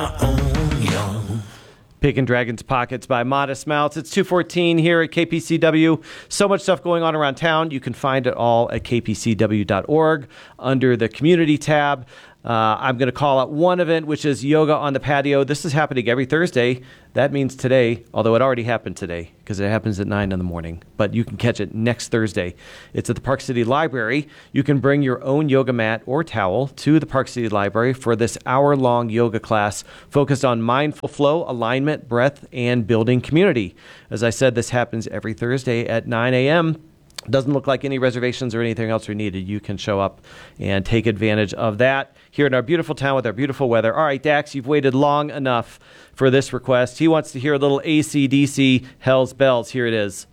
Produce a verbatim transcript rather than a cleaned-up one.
Picking Dragon's Pockets by Modest Mouse. It's two fourteen here at K P C W. So much stuff going on around town. You can find it all at k p c w dot org under the community tab. Uh, I'm going to call out one event, which is Yoga on the Patio. This is happening every Thursday. That means today, although it already happened today because it happens at nine in the morning. But you can catch it next Thursday. It's at the Park City Library. You can bring your own yoga mat or towel to the Park City Library for this hour-long yoga class focused on mindful flow, alignment, breath, and building community. As I said, this happens every Thursday at nine a.m. Doesn't look like any reservations or anything else are needed. You can show up and take advantage of that here in our beautiful town with our beautiful weather. All right, Dax, you've waited long enough for this request. He wants to hear a little A C D C Hell's Bells. Here it is.